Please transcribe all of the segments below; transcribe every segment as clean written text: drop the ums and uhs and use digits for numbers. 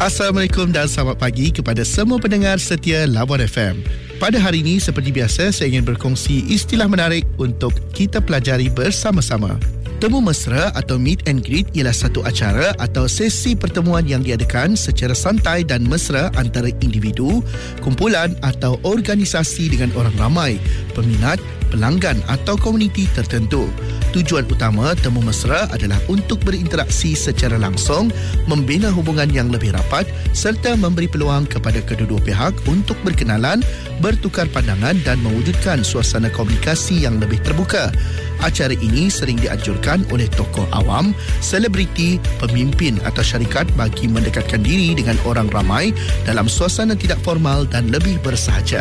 Assalamualaikum dan selamat pagi kepada semua pendengar setia Labuan FM. Pada hari ini, seperti biasa, saya ingin berkongsi istilah menarik untuk kita pelajari bersama-sama. Temu mesra atau meet and greet ialah satu acara atau sesi pertemuan yang diadakan secara santai dan mesra antara individu, kumpulan atau organisasi dengan orang ramai, peminat, pelanggan atau komuniti tertentu. Tujuan utama temu mesra adalah untuk berinteraksi secara langsung, membina hubungan yang lebih rapat serta memberi peluang kepada kedua-dua pihak untuk berkenalan, bertukar pandangan dan mewujudkan suasana komunikasi yang lebih terbuka. Acara ini sering dianjurkan oleh tokoh awam, selebriti, pemimpin atau syarikat bagi mendekatkan diri dengan orang ramai dalam suasana tidak formal dan lebih bersahaja.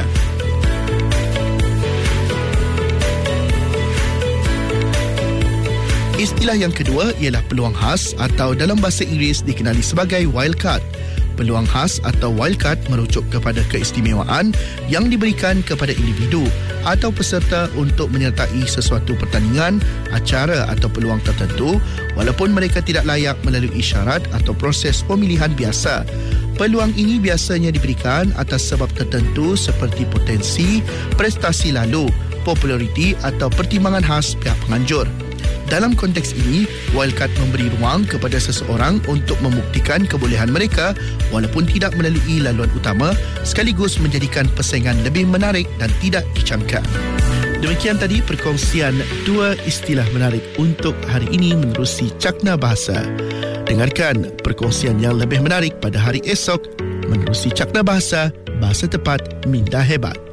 Istilah yang kedua ialah peluang khas atau dalam bahasa Inggeris dikenali sebagai wildcard. Peluang khas atau wildcard merujuk kepada keistimewaan yang diberikan kepada individu atau peserta untuk menyertai sesuatu pertandingan, acara atau peluang tertentu walaupun mereka tidak layak melalui syarat atau proses pemilihan biasa. Peluang ini biasanya diberikan atas sebab tertentu seperti potensi, prestasi lalu, populariti atau pertimbangan khas pihak penganjur. Dalam konteks ini, wildcard memberi ruang kepada seseorang untuk membuktikan kebolehan mereka walaupun tidak melalui laluan utama, sekaligus menjadikan persaingan lebih menarik dan tidak dicamkan. Demikian tadi perkongsian dua istilah menarik untuk hari ini menerusi Cakna Bahasa. Dengarkan perkongsian yang lebih menarik pada hari esok menerusi Cakna Bahasa, Bahasa Tepat Minda Hebat.